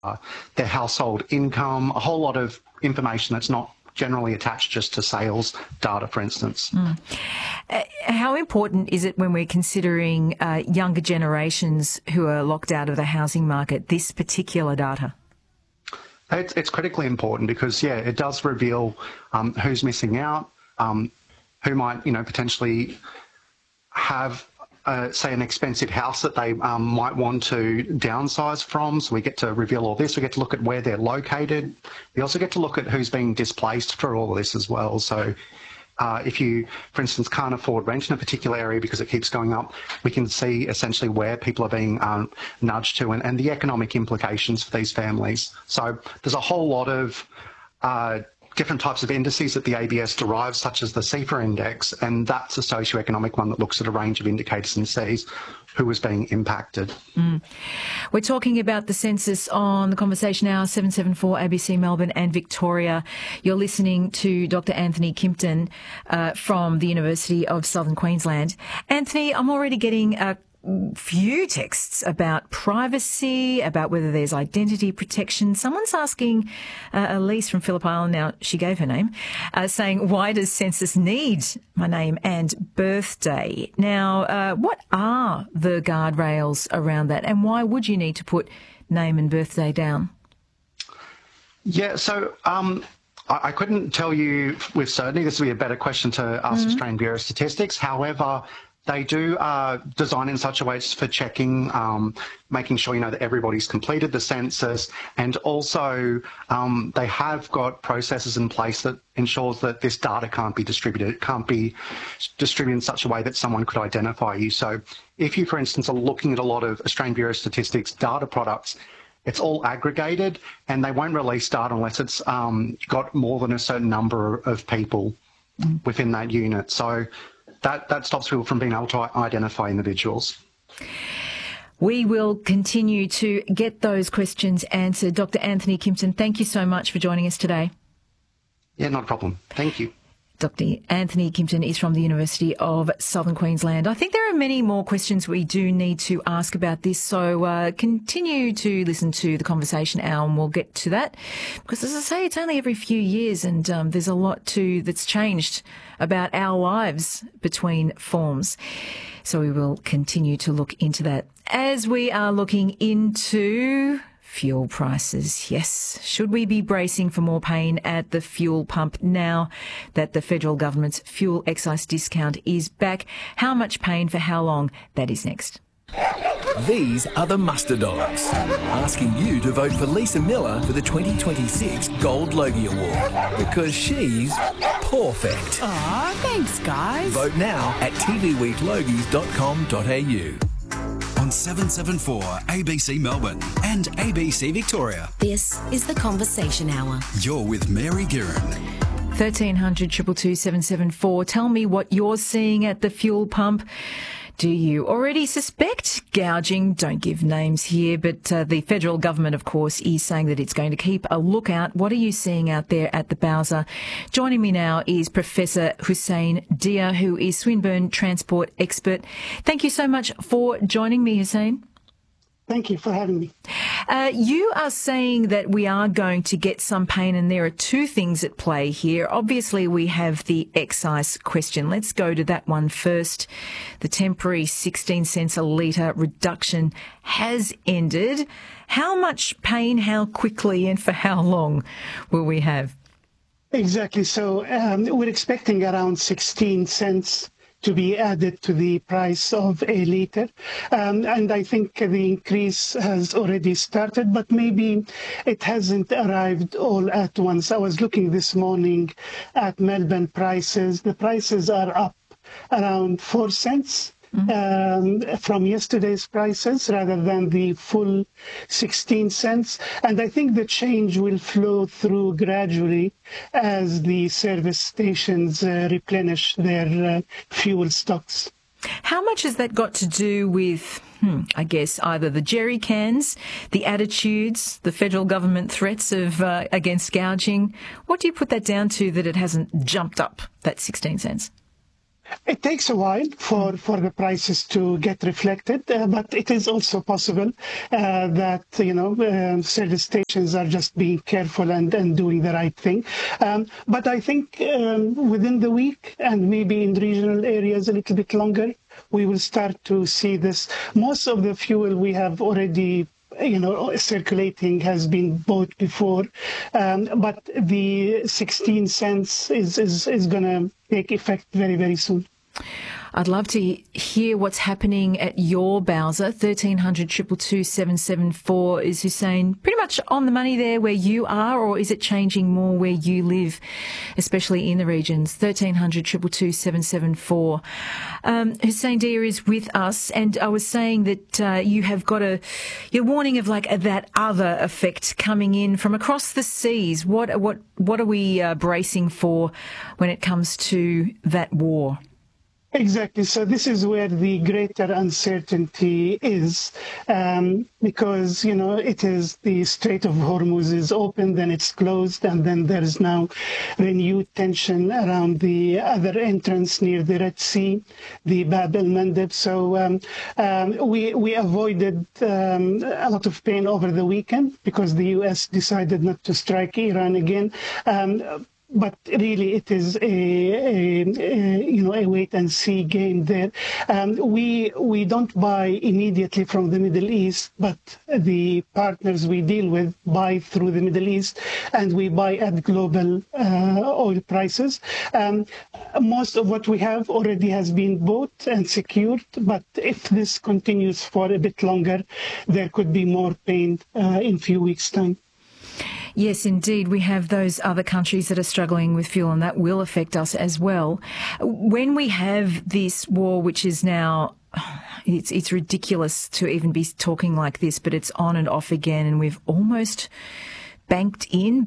their household income, a whole lot of information that's not generally attached just to sales data, for instance. How important is it when we're considering younger generations who are locked out of the housing market, this particular data? It's critically important because, it does reveal who's missing out, who might, potentially have, say, an expensive house that they might want to downsize from. So we get to reveal all this. We get to look at where they're located. We also get to look at who's being displaced for all of this as well. So if you, for instance, can't afford rent in a particular area because it keeps going up, we can see essentially where people are being nudged to and the economic implications for these families. So there's a whole lot of different types of indices that the ABS derives, such as the CEPA index, and that's a socioeconomic one that looks at a range of indicators and sees who is being impacted. We're talking about the census on the Conversation Hour, 774 ABC Melbourne and Victoria. You're listening to Dr. Anthony Kimpton from the University of Southern Queensland. Anthony, I'm already getting a few texts about privacy, about whether there's identity protection. Someone's asking, Elise from Phillip Island, now she gave her name, saying, why does census need my name and birthday? Now, what are the guardrails around that, and why would you need to put name and birthday down? Yeah, so I couldn't tell you with certainty. This would be a better question to ask Australian Bureau of Statistics. However, they do design in such a way for checking, making sure, that everybody's completed the census, and also they have got processes in place that ensures that this data can't be distributed. It can't be distributed in such a way that someone could identify you. So if you, for instance, are looking at a lot of Australian Bureau of Statistics data products, it's all aggregated and they won't release data unless it's got more than a certain number of people within that unit. So that stops people from being able to identify individuals. We will continue to get those questions answered. Dr. Anthony Kimpton, thank you so much for joining us today. Yeah, not a problem. Thank you. Dr. Anthony Kimpton is from the University of Southern Queensland. I think there are many more questions we do need to ask about this, so continue to listen to the Conversation Hour and we'll get to that. Because as I say, it's only every few years and there's a lot that's changed about our lives between forms. So we will continue to look into that. As we are looking into fuel prices, yes. Should we be bracing for more pain at the fuel pump now that the federal government's fuel excise discount is back? How much pain for how long? That is next. These are the Muster Dogs, asking you to vote for Lisa Miller for the 2026 Gold Logie Award, because she's perfect. Aw, thanks, guys. Vote now at tvweeklogies.com.au. On 774 ABC Melbourne and ABC Victoria. This is the Conversation Hour. You're with Mary Giron. 1300 222 774. Tell me what you're seeing at the fuel pump. Do you already suspect gouging? Don't give names here, but the federal government, of course, is saying that it's going to keep a lookout. What are you seeing out there at the Bowser? Joining me now is Professor Hussein Dia, who is Swinburne transport expert. Thank you so much for joining me, Hussein. Thank you for having me. You are saying that we are going to get some pain, and there are two things at play here. Obviously, we have the excise question. Let's go to that one first. The temporary 16 cents a litre reduction has ended. How much pain, how quickly, and for how long will we have? Exactly. So we're expecting around 16 cents to be added to the price of a litre. And I think the increase has already started, but maybe it hasn't arrived all at once. I was looking this morning at Melbourne prices. The prices are up around 4 cents. From yesterday's prices rather than the full 16 cents. And I think the change will flow through gradually as the service stations replenish their fuel stocks. How much has that got to do with, I guess, either the jerry cans, the attitudes, the federal government threats of against gouging? What do you put that down to that it hasn't jumped up, that 16 cents? It takes a while for the prices to get reflected, but it is also possible that, service stations are just being careful and doing the right thing. But I think within the week and maybe in regional areas a little bit longer, we will start to see this. Most of the fuel we have already circulating has been bought before, but the 16 cents is going to take effect very, very soon. I'd love to hear what's happening at your Bowser. 1300 222 774. Is Hussein pretty much on the money there where you are, or is it changing more where you live, especially in the regions? 1300 222 774. Hussein Dia is with us, and I was saying that you have got you're warning of like that other effect coming in from across the seas. What are we bracing for when it comes to that war? Exactly. So this is where the greater uncertainty is, because, it is the Strait of Hormuz is open, then it's closed, and then there's now renewed tension around the other entrance near the Red Sea, the Bab el-Mandeb. So we avoided a lot of pain over the weekend because the U.S. decided not to strike Iran again. But really, it is a wait and see game there. We don't buy immediately from the Middle East, but the partners we deal with buy through the Middle East, and we buy at global oil prices. Most of what we have already has been bought and secured, but if this continues for a bit longer, there could be more pain in a few weeks' time. Yes, indeed. We have those other countries that are struggling with fuel, and that will affect us as well. When we have this war, which is now, it's ridiculous to even be talking like this, but it's on and off again, and we've almost baked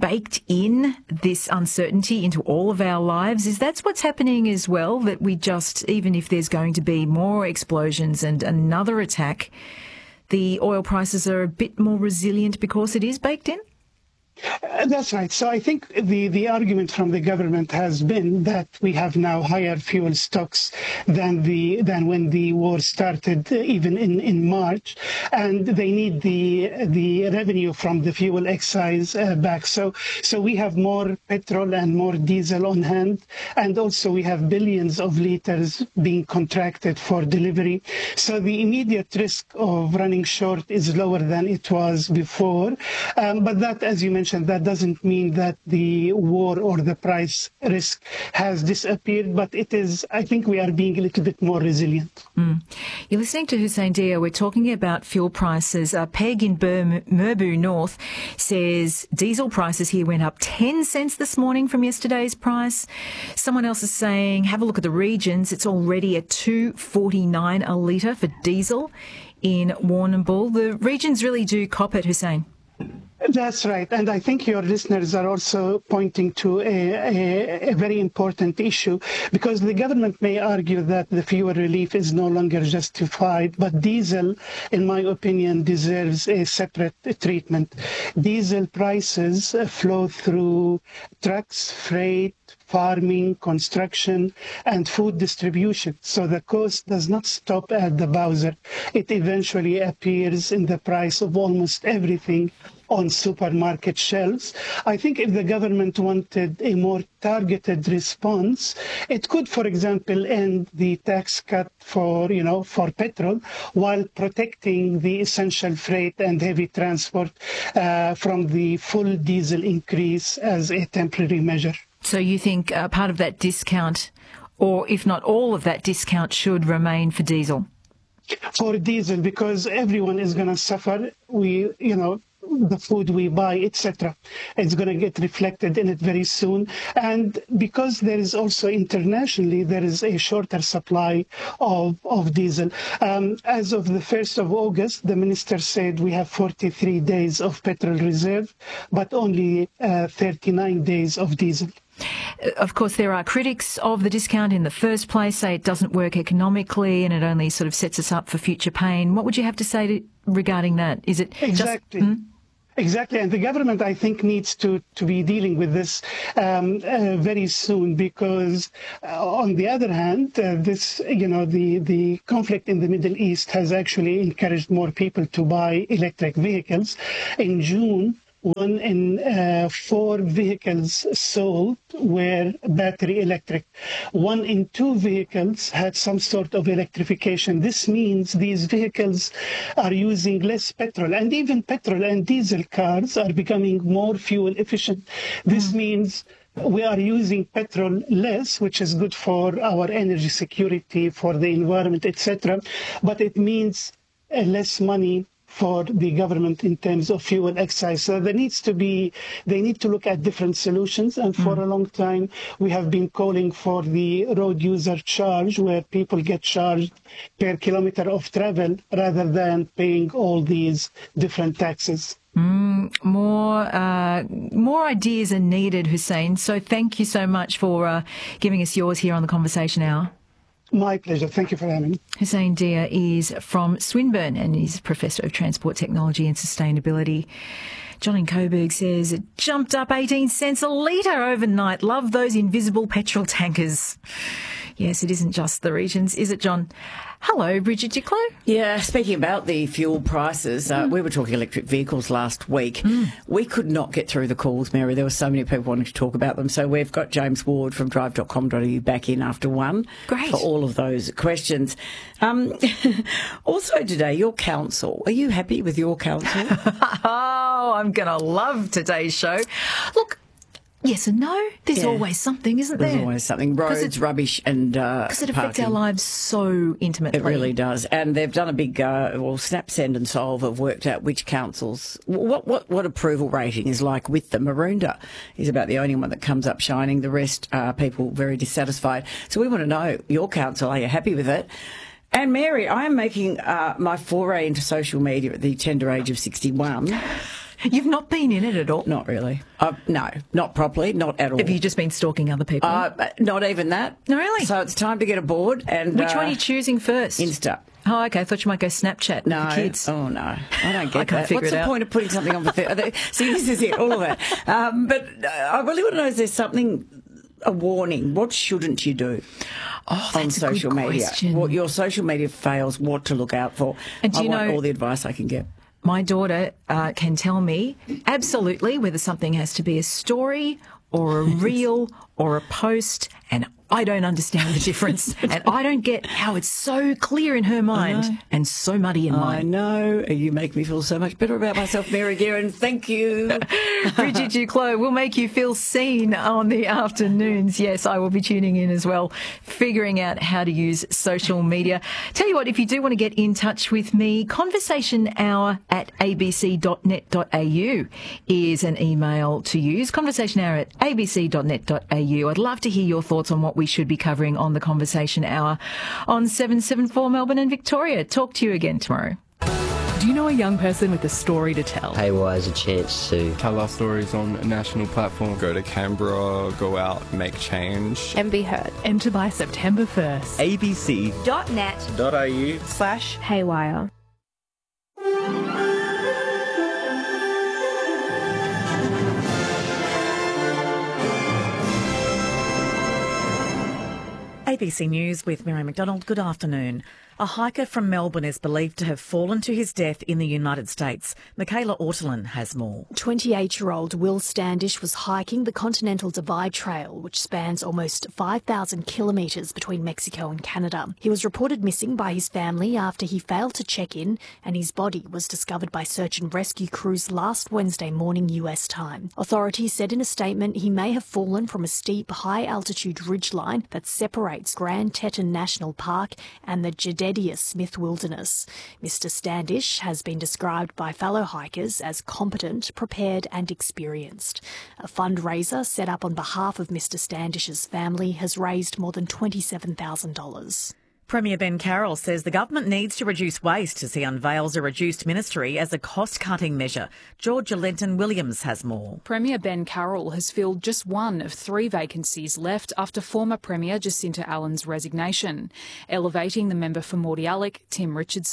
in this uncertainty into all of our lives. Is that what's happening as well, that we just, even if there's going to be more explosions and another attack, the oil prices are a bit more resilient because it is baked in? That's right. So I think the argument from the government has been that we have now higher fuel stocks than when the war started, even in March, and they need the revenue from the fuel excise back. So we have more petrol and more diesel on hand, and also we have billions of liters being contracted for delivery. So the immediate risk of running short is lower than it was before. But that, as you mentioned, that doesn't mean that the war or the price risk has disappeared, but it is, I think we are being a little bit more resilient. You're listening to Hussein Dia. We're talking about fuel prices. Peg in Merbau North says diesel prices here went up 10 cents this morning from yesterday's price. Someone else is saying, have a look at the regions. It's already at $2.49 a litre for diesel in Warrnambool. The regions really do cop it, Hussein. That's right. And I think your listeners are also pointing to a very important issue, because the government may argue that the fuel relief is no longer justified, but diesel, in my opinion, deserves a separate treatment. Diesel prices flow through trucks, freight, farming, construction, and food distribution. So the cost does not stop at the Bowser. It eventually appears in the price of almost everything on supermarket shelves. I think if the government wanted a more targeted response, it could, for example, end the tax cut for petrol while protecting the essential freight and heavy transport from the full diesel increase as a temporary measure. So you think part of that discount, or if not all of that discount, should remain for diesel? For diesel, because everyone is going to suffer. The food we buy, etc. It's going to get reflected in it very soon. And because there is also internationally, there is a shorter supply of diesel. As of the 1st of August, the minister said we have 43 days of petrol reserve, but only 39 days of diesel. Of course, there are critics of the discount in the first place, say it doesn't work economically and it only sort of sets us up for future pain. What would you have to say regarding that? Is it exactly? Exactly, and the government, I think, needs to be dealing with this very soon, because on the other hand, the conflict in the Middle East has actually encouraged more people to buy electric vehicles. In June, 1 in 4 vehicles sold were battery electric. 1 in 2 vehicles had some sort of electrification. This means these vehicles are using less petrol, and even petrol and diesel cars are becoming more fuel efficient. This means we are using petrol less, which is good for our energy security, for the environment, etc. But it means less money for the government in terms of fuel excise. So they need to look at different solutions. And for a long time, we have been calling for the road user charge, where people get charged per kilometer of travel rather than paying all these different taxes. More ideas are needed, Hussein. So thank you so much for giving us yours here on the Conversation Hour. My pleasure. Thank you for having me. Hussein Dia is from Swinburne and he's Professor of Transport Technology and Sustainability. John in Coburg says, it jumped up 18 cents a litre overnight. Love those invisible petrol tankers. Yes, it isn't just the regions, is it, John? Hello, Bridget Duclos. Yeah, speaking about the fuel prices, we were talking electric vehicles last week. We could not get through the calls, Mary. There were so many people wanting to talk about them. So we've got James Ward from drive.com.au back in after 1 for all of those questions. Also today, your council. Are you happy with your council? Oh, I'm going to love today's show. Look, yes and no. There's always something, isn't there? There's always something. Roads, rubbish and because it affects our lives so intimately. It really does. And they've done a big, Snap, Send and Solve have worked out which councils, what approval rating is like with them. Maroondah is about the only one that comes up shining. The rest are people very dissatisfied. So we want to know, your council, are you happy with it? And Mary, I am making my foray into social media at the tender age of 61. You've not been in it at all? Not really. No, not properly, not at all. Have you just been stalking other people? Not even that. No, really? So it's time to get aboard. And which one are you choosing first? Insta. Oh, okay. I thought you might go Snapchat with the kids. Oh, no. I don't get I can't that. figure What's it the out. point of putting something on See, this is it, all of that. But I really want to know, is there something, a warning? What shouldn't you do on social media? What your social media fails, what to look out for. And do you want all the advice I can get. My daughter can tell me absolutely whether something has to be a story or a reel or a post, and I don't understand the difference. And I don't get how it's so clear in her mind and so muddy in mine. I know. You make me feel so much better about myself, Mary Guerin. Thank you. Bridget Duclos will make you feel seen on the afternoons. Yes, I will be tuning in as well, figuring out how to use social media. Tell you what, if you do want to get in touch with me, conversationhour@abc.net.au is an email to use. Conversationhour@abc.net.au. I'd love to hear your thoughts on what we should be covering on the Conversation Hour on 774 Melbourne and Victoria. Talk to you again tomorrow. Do you know a young person with a story to tell? Haywire is a chance to tell our stories on a national platform. Go to Canberra, go out, make change. And be heard. Enter by September 1st. abc.net.au/haywire. ABC News with Mary McDonald. Good afternoon. A hiker from Melbourne is believed to have fallen to his death in the United States. Michaela Ortolin has more. 28-year-old Will Standish was hiking the Continental Divide Trail, which spans almost 5,000 kilometres between Mexico and Canada. He was reported missing by his family after he failed to check in, and his body was discovered by search and rescue crews last Wednesday morning US time. Authorities said in a statement he may have fallen from a steep, high-altitude ridgeline that separates Grand Teton National Park and the Jedediah-Smith Wilderness. Mr. Standish has been described by fellow hikers as competent, prepared and experienced. A fundraiser set up on behalf of Mr. Standish's family has raised more than $27,000. Premier Ben Carroll says the government needs to reduce waste as he unveils a reduced ministry as a cost-cutting measure. Georgia Lenton-Williams has more. Premier Ben Carroll has filled just one of 3 vacancies left after former Premier Jacinta Allen's resignation, elevating the member for Mordialloc, Tim Richardson.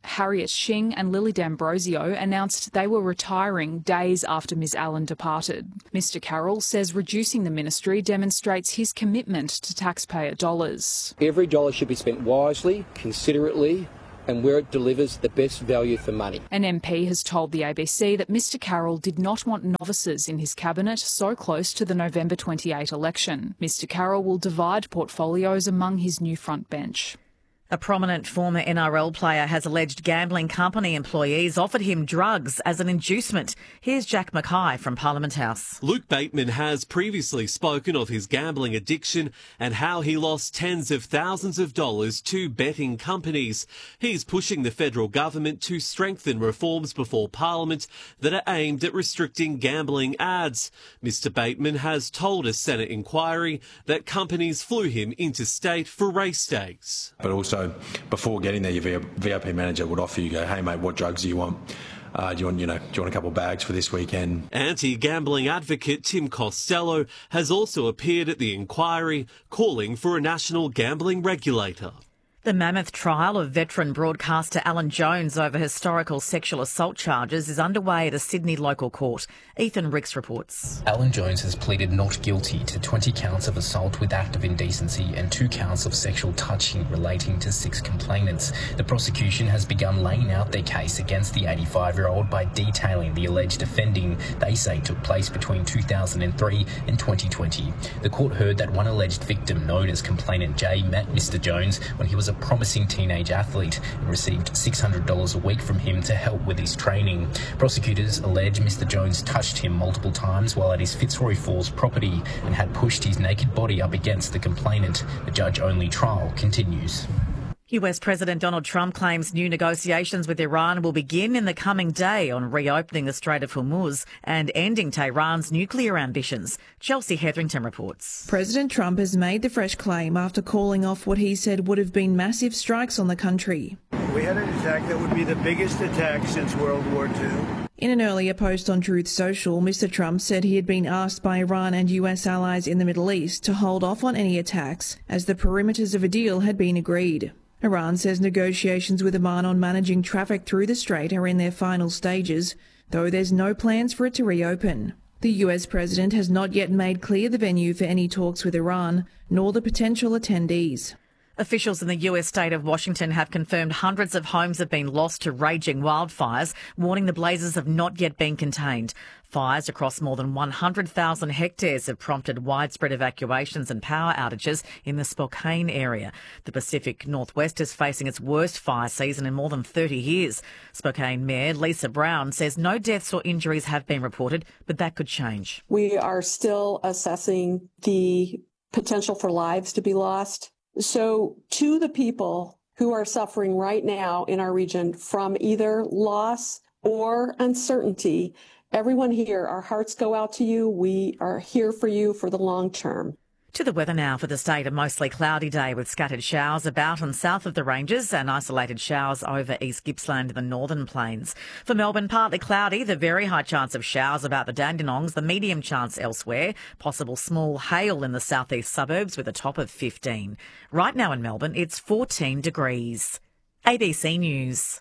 Harriet Shing and Lily D'Ambrosio announced they were retiring days after Ms Allen departed. Mr Carroll says reducing the ministry demonstrates his commitment to taxpayer dollars. Every dollar should be spent wisely, considerately, and where it delivers the best value for money. An MP has told the ABC that Mr Carroll did not want novices in his cabinet so close to the November 28 election. Mr Carroll will divide portfolios among his new front bench. A prominent former NRL player has alleged gambling company employees offered him drugs as an inducement. Here's Jack Mackay from Parliament House. Luke Bateman has previously spoken of his gambling addiction and how he lost tens of thousands of dollars to betting companies. He's pushing the federal government to strengthen reforms before Parliament that are aimed at restricting gambling ads. Mr Bateman has told a Senate inquiry that companies flew him interstate for race days. But also, before getting there, your VIP manager would offer you, hey mate, what drugs do you want? Do you want a couple of bags for this weekend? Anti-gambling advocate Tim Costello has also appeared at the inquiry, calling for a national gambling regulator. The mammoth trial of veteran broadcaster Alan Jones over historical sexual assault charges is underway at a Sydney local court. Ethan Ricks reports. Alan Jones has pleaded not guilty to 20 counts of assault with act of indecency and 2 counts of sexual touching relating to 6 complainants. The prosecution has begun laying out their case against the 85-year-old by detailing the alleged offending they say took place between 2003 and 2020. The court heard that one alleged victim, known as complainant Jay, met Mr Jones when he was a promising teenage athlete and received $600 a week from him to help with his training. Prosecutors allege Mr Jones touched him multiple times while at his Fitzroy Falls property and had pushed his naked body up against the complainant. The judge-only trial continues. US President Donald Trump claims new negotiations with Iran will begin in the coming day on reopening the Strait of Hormuz and ending Tehran's nuclear ambitions. Chelsea Hetherington reports. President Trump has made the fresh claim after calling off what he said would have been massive strikes on the country. We had an attack that would be the biggest attack since World War II. In an earlier post on Truth Social, Mr Trump said he had been asked by Iran and US allies in the Middle East to hold off on any attacks as the perimeters of a deal had been agreed. Iran says negotiations with Oman on managing traffic through the strait are in their final stages, though there's no plans for it to reopen. The US president has not yet made clear the venue for any talks with Iran, nor the potential attendees. Officials in the US state of Washington have confirmed hundreds of homes have been lost to raging wildfires, warning the blazes have not yet been contained. Fires across more than 100,000 hectares have prompted widespread evacuations and power outages in the Spokane area. The Pacific Northwest is facing its worst fire season in more than 30 years. Spokane Mayor Lisa Brown says no deaths or injuries have been reported, but that could change. We are still assessing the potential for lives to be lost. So to the people who are suffering right now in our region from either loss or uncertainty, everyone here, our hearts go out to you. We are here for you for the long term. To the weather now for the state. A mostly cloudy day with scattered showers about and south of the ranges and isolated showers over East Gippsland and the northern plains. For Melbourne, partly cloudy, the very high chance of showers about the Dandenongs, the medium chance elsewhere, possible small hail in the southeast suburbs with a top of 15. Right now in Melbourne, it's 14 degrees. ABC News.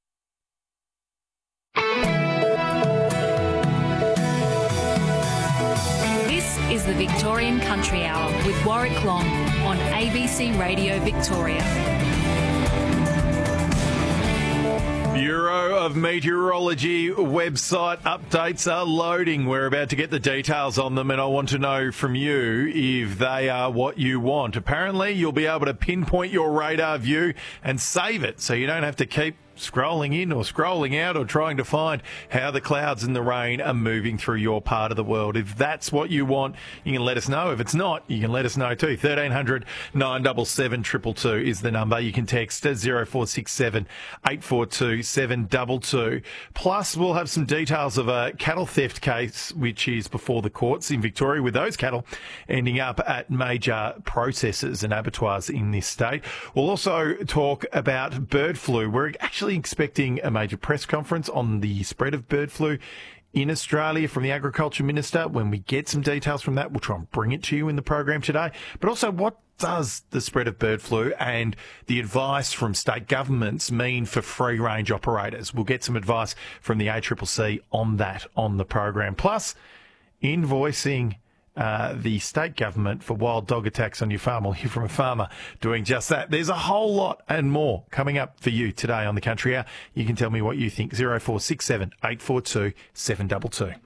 Is the Victorian Country Hour with Warwick Long on ABC Radio Victoria. Bureau of Meteorology website updates are loading. We're about to get the details on them, and I want to know from you if they are what you want. Apparently, you'll be able to pinpoint your radar view and save it so you don't have to keep scrolling in or scrolling out or trying to find how the clouds and the rain are moving through your part of the world. If that's what you want, you can let us know. If it's not, you can let us know too. 1300 977 222 is the number. You can text 0467 842 722. Plus, we'll have some details of a cattle theft case which is before the courts in Victoria, with those cattle ending up at major processors and abattoirs in this state. We'll also talk about bird flu. We're actually expecting a major press conference on the spread of bird flu in Australia from the Agriculture Minister. When we get some details from that, we'll try and bring it to you in the program today. But also, what does the spread of bird flu and the advice from state governments mean for free-range operators? We'll get some advice from the ACCC on that on the program. Plus, invoicing the state government for wild dog attacks on your farm. We'll hear from a farmer doing just that. There's a whole lot and more coming up for you today on the Country Hour. You can tell me what you think. 0467 842 722.